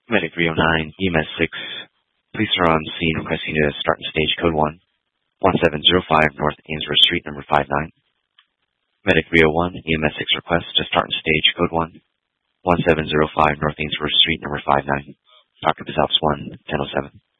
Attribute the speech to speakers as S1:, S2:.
S1: Medic 309, EMS 6. Police are on scene requesting you to start in stage code 1, 1705 North Ainsworth Street, number 59. Medic 301, EMS 6 request to start in stage code 1, 1705 North Ainsworth Street, number 59. Dr. Office 1, 1007.